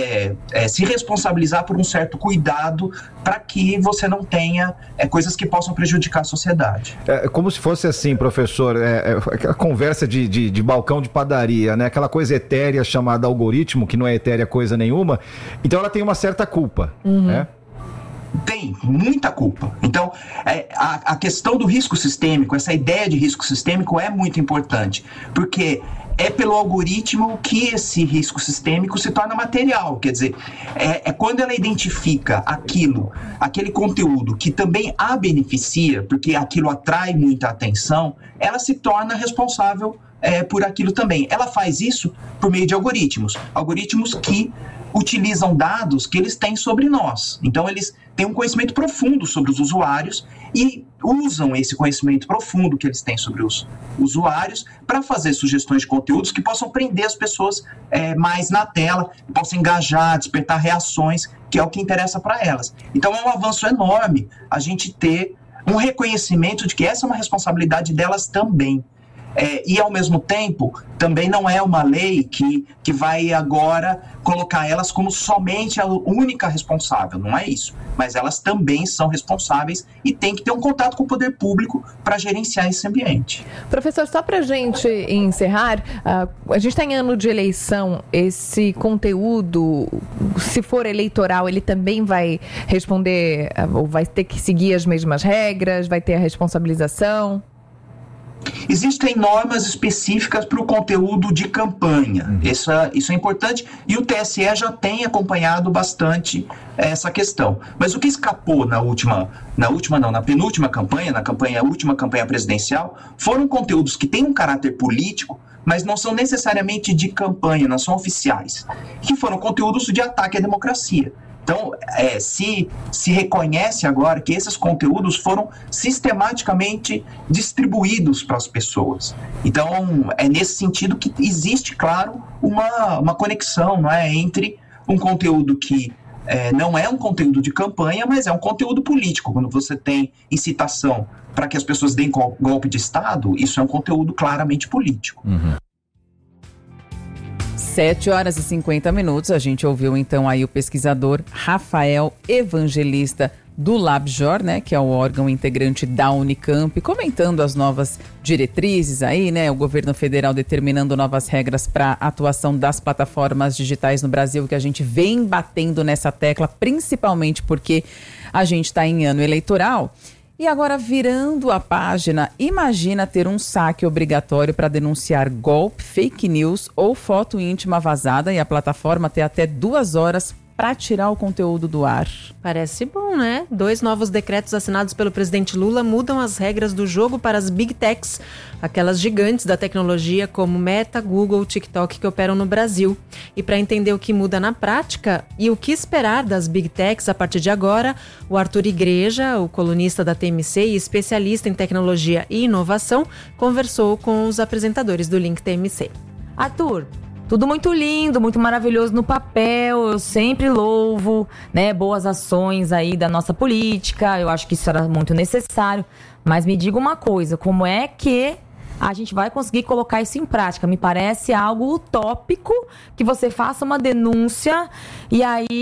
se responsabilizar por um certo cuidado para que você não tenha coisas que possam prejudicar a sociedade. É como se fosse assim, professor, aquela conversa de balcão de padaria, né? Aquela coisa etérea chamada algoritmo, que não é etérea coisa nenhuma, então ela tem uma certa culpa, né? Tem muita culpa. Então, a questão do risco sistêmico, essa ideia de risco sistêmico é muito importante, porque é pelo algoritmo que esse risco sistêmico se torna material. Quer dizer, quando ela identifica aquele conteúdo que também a beneficia, porque aquilo atrai muita atenção, ela se torna responsável por aquilo também. Ela faz isso por meio de algoritmos que utilizam dados que eles têm sobre nós. Então, eles têm um conhecimento profundo sobre os usuários e usam esse conhecimento profundo que eles têm sobre os usuários para fazer sugestões de conteúdos que possam prender as pessoas mais na tela, possam engajar, despertar reações, que é o que interessa para elas. Então, é um avanço enorme a gente ter um reconhecimento de que essa é uma responsabilidade delas também. E, ao mesmo tempo, também não é uma lei que vai agora colocar elas como somente a única responsável, não é isso. Mas elas também são responsáveis e têm que ter um contato com o poder público para gerenciar esse ambiente. Professor, só para a gente encerrar, a gente está em ano de eleição, esse conteúdo, se for eleitoral, ele também vai responder, ou vai ter que seguir as mesmas regras, vai ter a responsabilização? Existem normas específicas para o conteúdo de campanha. Isso é importante e o TSE já tem acompanhado bastante essa questão. Mas o que escapou na penúltima campanha, última campanha presidencial, foram conteúdos que têm um caráter político, mas não são necessariamente de campanha, não são oficiais, que foram conteúdos de ataque à democracia. Então, se reconhece agora que esses conteúdos foram sistematicamente distribuídos para as pessoas. Então, é nesse sentido que existe, claro, uma conexão, não é, entre um conteúdo que não é um conteúdo de campanha, mas é um conteúdo político. Quando você tem incitação para que as pessoas deem golpe de Estado, isso é um conteúdo claramente político. 7h50, a gente ouviu então aí o pesquisador Rafael Evangelista do LabJOR, né, que é o órgão integrante da Unicamp, comentando as novas diretrizes aí, né, o governo federal determinando novas regras para a atuação das plataformas digitais no Brasil, que a gente vem batendo nessa tecla, principalmente porque a gente está em ano eleitoral. E agora, virando a página, imagina ter um saque obrigatório para denunciar golpe, fake news ou foto íntima vazada e a plataforma ter até 2 horas para tirar o conteúdo do ar. Parece bom, né? 2 novos decretos assinados pelo presidente Lula mudam as regras do jogo para as Big Techs, aquelas gigantes da tecnologia como Meta, Google, TikTok que operam no Brasil. E para entender o que muda na prática e o que esperar das Big Techs a partir de agora, o Arthur Igreja, o colunista da TMC e especialista em tecnologia e inovação, conversou com os apresentadores do Link TMC. Arthur, tudo muito lindo, muito maravilhoso no papel, eu sempre louvo, né, boas ações aí da nossa política, eu acho que isso era muito necessário, mas me diga uma coisa, como é que a gente vai conseguir colocar isso em prática? Me parece algo utópico que você faça uma denúncia e aí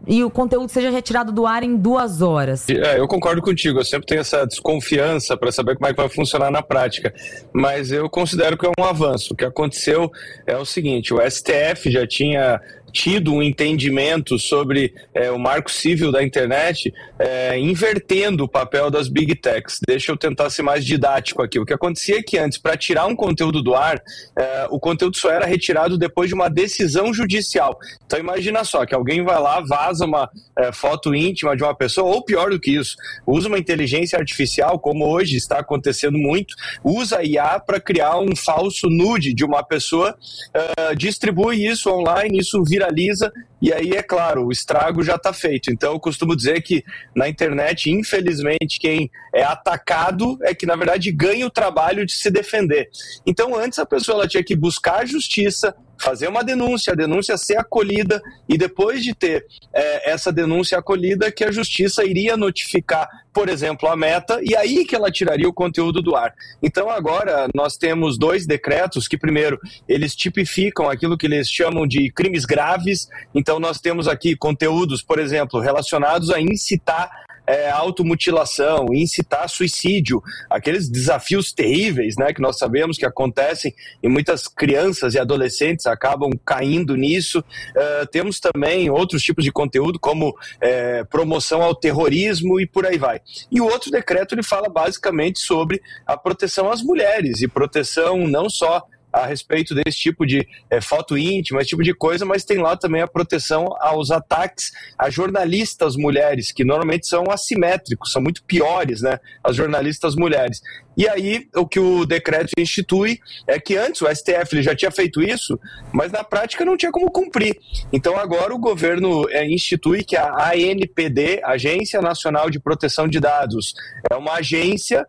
e o conteúdo seja retirado do ar em 2 horas? Eu concordo contigo, eu sempre tenho essa desconfiança para saber como é que vai funcionar na prática, mas eu considero que é um avanço. O que aconteceu é o seguinte, o STF já tinha tido um entendimento sobre o marco civil da internet, invertendo o papel das Big Techs. Deixa eu tentar ser mais didático aqui. O que acontecia é que antes, para tirar um conteúdo do ar, o conteúdo só era retirado depois de uma decisão judicial. Então imagina só, que alguém vai lá, vaza uma foto íntima de uma pessoa, ou pior do que isso, usa uma inteligência artificial, como hoje está acontecendo muito, usa a IA para criar um falso nude de uma pessoa, distribui isso online, isso viraliza, e aí, é claro, o estrago já está feito. Então, eu costumo dizer que na internet, infelizmente, quem é atacado é que, na verdade, ganha o trabalho de se defender. Então, antes a pessoa ela tinha que buscar a justiça, fazer uma denúncia, a denúncia ser acolhida, e depois de ter essa denúncia acolhida, que a justiça iria notificar, por exemplo, a Meta, e aí que ela tiraria o conteúdo do ar. Então agora nós temos 2 decretos que, primeiro, eles tipificam aquilo que eles chamam de crimes graves. Então nós temos aqui conteúdos, por exemplo, relacionados a incitar automutilação, incitar suicídio, aqueles desafios terríveis, né, que nós sabemos que acontecem e muitas crianças e adolescentes acabam caindo nisso. Temos também outros tipos de conteúdo, como promoção ao terrorismo e por aí vai. E o outro decreto, ele fala basicamente sobre a proteção às mulheres, e proteção não só a respeito desse tipo de foto íntima, esse tipo de coisa, mas tem lá também a proteção aos ataques a jornalistas mulheres, que normalmente são assimétricos, são muito piores, né, as jornalistas mulheres. E aí, o que o decreto institui é que antes o STF ele já tinha feito isso, mas na prática não tinha como cumprir. Então agora o governo institui que a ANPD, Agência Nacional de Proteção de Dados, é uma agência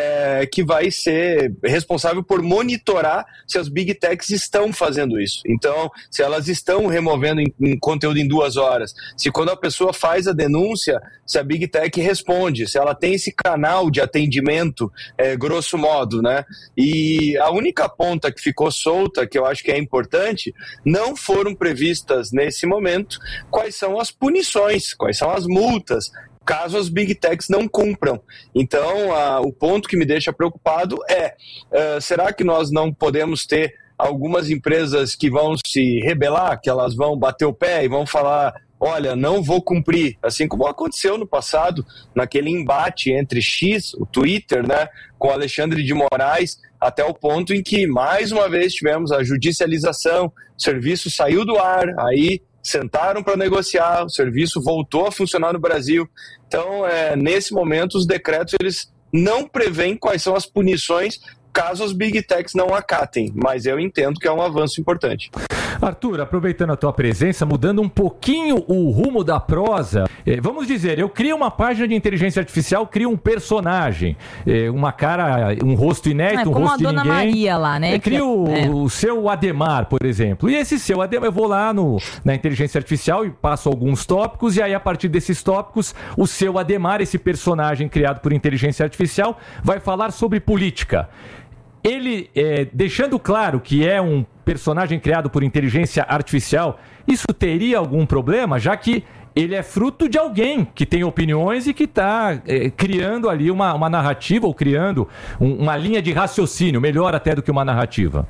que vai ser responsável por monitorar se as Big Techs estão fazendo isso. Então, se elas estão removendo conteúdo em 2 horas, se quando a pessoa faz a denúncia, se a Big Tech responde, se ela tem esse canal de atendimento, grosso modo, né? E a única ponta que ficou solta, que eu acho que é importante, não foram previstas nesse momento quais são as punições, quais são as multas, caso as Big Techs não cumpram. Então, o ponto que me deixa preocupado será que nós não podemos ter algumas empresas que vão se rebelar, que elas vão bater o pé e vão falar, olha, não vou cumprir, assim como aconteceu no passado, naquele embate entre X, o Twitter, né, com Alexandre de Moraes, até o ponto em que, mais uma vez, tivemos a judicialização, o serviço saiu do ar, aí sentaram para negociar, o serviço voltou a funcionar no Brasil. Então, nesse momento, os decretos eles não prevêem quais são as punições caso as Big Techs não acatem, mas eu entendo que é um avanço importante. Arthur, aproveitando a tua presença, mudando um pouquinho o rumo da prosa, vamos dizer, eu crio uma página de inteligência artificial, crio um personagem, uma cara, um rosto inédito, um rosto de ninguém. Como a Dona Maria lá, né? Crio o seu Ademar, por exemplo. E esse seu Ademar, eu vou lá na inteligência artificial e passo alguns tópicos, e aí a partir desses tópicos, o seu Ademar, esse personagem criado por inteligência artificial, vai falar sobre política. Ele, deixando claro que é um personagem criado por inteligência artificial, isso teria algum problema, já que ele é fruto de alguém que tem opiniões e que está criando ali uma narrativa, ou criando uma linha de raciocínio, melhor até do que uma narrativa?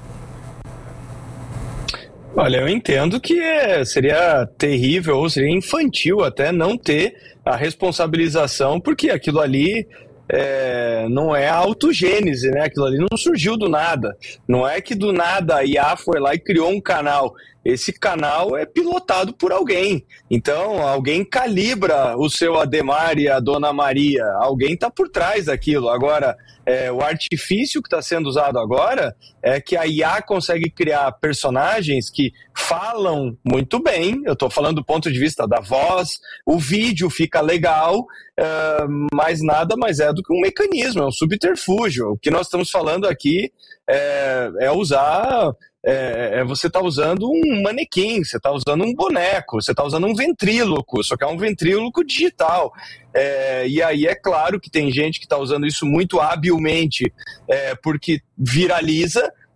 Olha, eu entendo que seria terrível, ou seria infantil até não ter a responsabilização, porque aquilo ali não é autogênese, né? Aquilo ali não surgiu do nada. Não é que do nada a IA foi lá e criou um canal. Esse canal é pilotado por alguém. Então, alguém calibra o seu Ademar e a Dona Maria. Alguém está por trás daquilo. Agora, o artifício que está sendo usado agora é que a IA consegue criar personagens que falam muito bem. Eu estou falando do ponto de vista da voz. O vídeo fica legal, mas nada mais é do que um mecanismo, é um subterfúgio. O que nós estamos falando aqui é usar... você está usando um manequim, você está usando um boneco, você está usando um ventríloco, só que é um ventríloco digital. E aí é claro que tem gente que está usando isso muito habilmente, porque viraliza,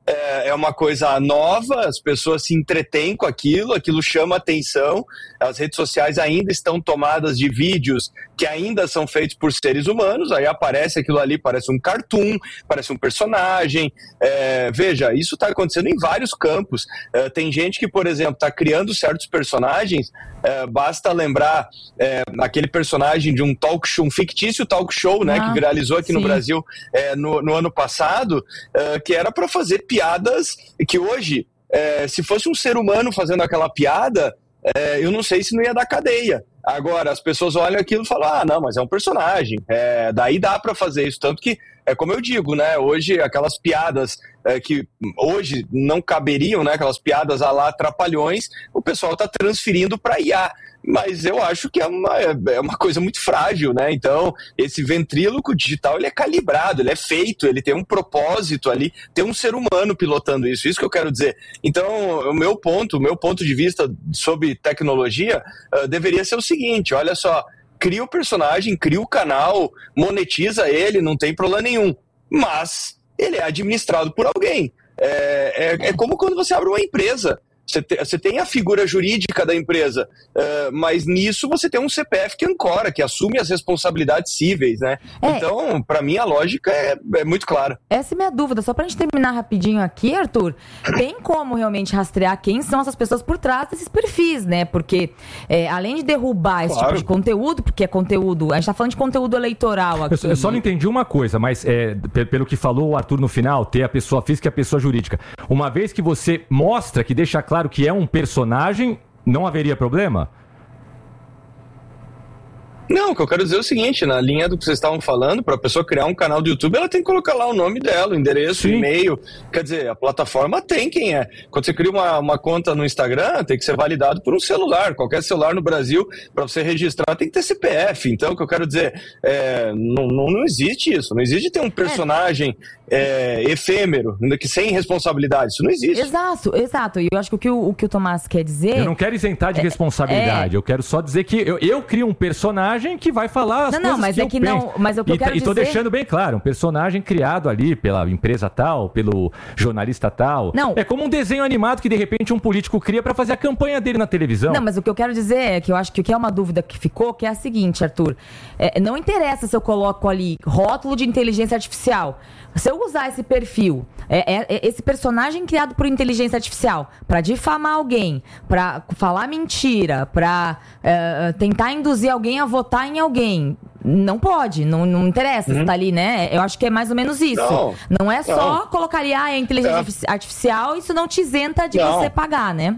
é uma coisa nova, as pessoas se entretêm com aquilo chama atenção, as redes sociais ainda estão tomadas de vídeos que ainda são feitos por seres humanos, aí aparece aquilo ali, parece um cartoon, parece um personagem, veja, isso está acontecendo em vários campos, tem gente que, por exemplo, está criando certos personagens, basta lembrar aquele personagem de um talk show, um fictício talk show, né, que viralizou aqui no Brasil no ano passado, que era para fazer piadas que hoje, se fosse um ser humano fazendo aquela piada, eu não sei se não ia dar cadeia. Agora, as pessoas olham aquilo e falam, não, mas é um personagem, daí dá para fazer isso, tanto que, como eu digo, né, hoje aquelas piadas que hoje não caberiam, né, aquelas piadas à lá Trapalhões, o pessoal está transferindo para IA. Mas eu acho que é uma coisa muito frágil, né? Então, esse ventríloco digital, ele é calibrado, ele é feito, ele tem um propósito ali, tem um ser humano pilotando isso que eu quero dizer. Então, o meu ponto de vista sobre tecnologia deveria ser o seguinte, olha só, cria o personagem, cria o canal, monetiza ele, não tem problema nenhum, mas ele é administrado por alguém. É como quando você abre uma empresa. Você tem a figura jurídica da empresa, mas nisso você tem um CPF que ancora, que assume as responsabilidades cíveis, né? Então, para mim, a lógica é muito clara. Essa é minha dúvida. Só pra gente terminar rapidinho aqui, Arthur, tem como realmente rastrear quem são essas pessoas por trás desses perfis, né? Porque, além de derrubar esse tipo de conteúdo, porque é conteúdo... A gente tá falando de conteúdo eleitoral aqui. Eu só não entendi uma coisa, mas pelo que falou o Arthur no final, ter a pessoa física e a pessoa jurídica. Uma vez que você mostra, que deixa claro que é um personagem, não haveria problema? Não, o que eu quero dizer é o seguinte, na linha do que vocês estavam falando, para a pessoa criar um canal do YouTube, ela tem que colocar lá o nome dela, o endereço, o e-mail, quer dizer, a plataforma tem quem é. Quando você cria uma conta no Instagram, tem que ser validado por um celular, qualquer celular no Brasil, para você registrar, tem que ter CPF. Então, o que eu quero dizer, não existe isso, não existe ter um personagem efêmero, que sem responsabilidade, isso não existe. Exato, e eu acho que o que o Tomás quer dizer... Eu não quero isentar de responsabilidade, eu quero só dizer que eu crio um personagem que vai falar as coisas mas que eu penso. Mas o que eu quero dizer... E tô deixando bem claro, um personagem criado ali pela empresa tal, pelo jornalista tal. Não. É como um desenho animado que de repente um político cria para fazer a campanha dele na televisão. Não, mas o que eu quero dizer é que eu acho que o que é uma dúvida que ficou, que é a seguinte, Arthur. Não interessa se eu coloco ali rótulo de inteligência artificial. Se eu usar esse perfil, esse personagem criado por inteligência artificial, para difamar alguém, para falar mentira, para tentar induzir alguém a votar em alguém, não pode, não interessa se tá ali, né? Eu acho que é mais ou menos isso. Não é só colocar ali, é inteligência artificial, isso não te isenta de você pagar, né?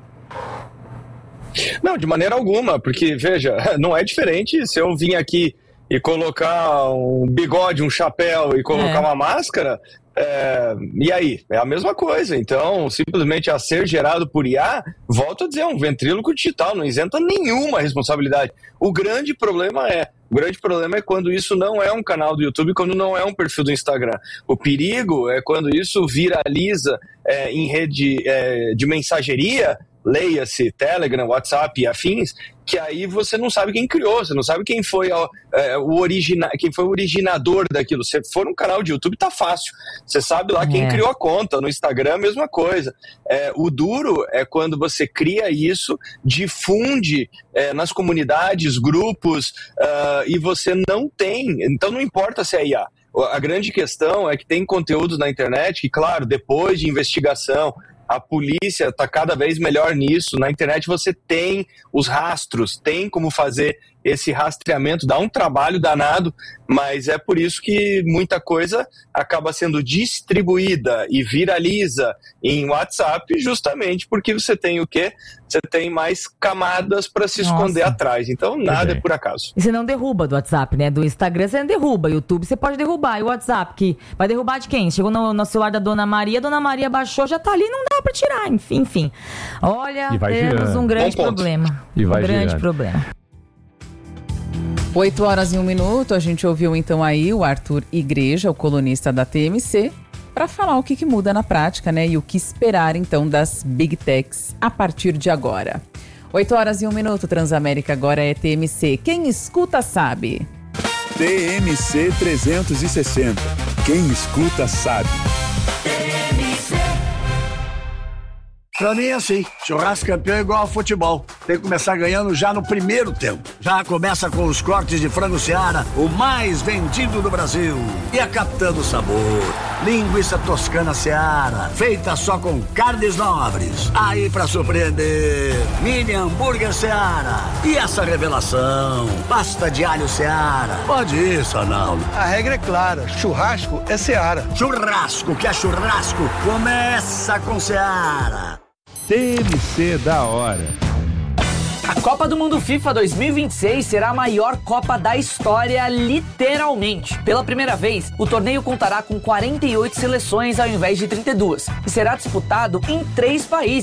Não, de maneira alguma, porque, veja, não é diferente se eu vim aqui e colocar um bigode, um chapéu e colocar uma máscara, e aí? É a mesma coisa. Então, simplesmente a ser gerado por IA, volto a dizer, é um ventríloco digital, não isenta nenhuma responsabilidade. O grande problema é quando isso não é um canal do YouTube, quando não é um perfil do Instagram. O perigo é quando isso viraliza em rede de mensageria, leia-se Telegram, WhatsApp e afins, que aí você não sabe quem criou, você não sabe quem foi quem foi o originador daquilo. Se for um canal de YouTube, tá fácil. Você sabe lá quem criou a conta. No Instagram, a mesma coisa. O duro é quando você cria isso, difunde nas comunidades, grupos, e você não tem. Então não importa se é IA. A grande questão é que tem conteúdos na internet que, claro, depois de investigação, a polícia está cada vez melhor nisso. Na internet você tem os rastros, tem como fazer esse rastreamento, dá um trabalho danado, mas é por isso que muita coisa acaba sendo distribuída e viraliza em WhatsApp, justamente porque você tem o quê? Você tem mais camadas para se esconder atrás. Então, nada é por acaso. E você não derruba do WhatsApp, né? Do Instagram você não derruba, YouTube você pode derrubar. E o WhatsApp, que vai derrubar de quem? Chegou no celular da Dona Maria baixou, já tá ali, não dá para tirar. Enfim. Olha, temos um grande problema. Problema. 8h01, a gente ouviu então aí o Arthur Igreja, o colunista da TMC, para falar o que muda na prática, né? E o que esperar então das Big Techs a partir de agora. 8h01, Transamérica agora é TMC. Quem escuta sabe. TMC 360. Quem escuta sabe. TMC. Pra mim é assim, churrasco campeão é igual ao futebol. Tem que começar ganhando já no primeiro tempo. Já começa com os cortes de frango Seara, o mais vendido do Brasil. E a Capitã do Sabor, linguiça toscana Seara, feita só com carnes nobres. Aí pra surpreender, mini hambúrguer Seara. E essa revelação, pasta de alho Seara. Pode ir, Sanaldo. A regra é clara, churrasco é Seara. Churrasco que é churrasco, começa com Seara. TMC da hora. A Copa do Mundo FIFA 2026 será a maior Copa da história, literalmente. Pela primeira vez, o torneio contará com 48 seleções ao invés de 32 e será disputado em 3 países.